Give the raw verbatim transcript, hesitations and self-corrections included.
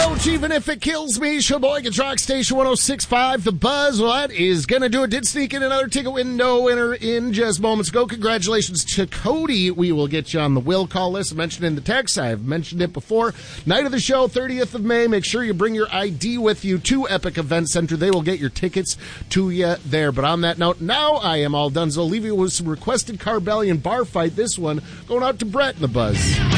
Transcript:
Roach, even if it kills me. Sheboygan's Rock Station one oh six point five. The Buzz, well, that is going to do it. Did sneak in another ticket window winner in just moments ago. Congratulations to Cody. We will get you on the will call list. I mentioned in the text. I've mentioned it before. Night of the show, thirtieth of May. Make sure you bring your I D with you to Epic Event Center. They will get your tickets to you there. But on that note, now I am all done. So I'll leave you with some requested Carbellion bar fight. This one going out to Brett in the Buzz.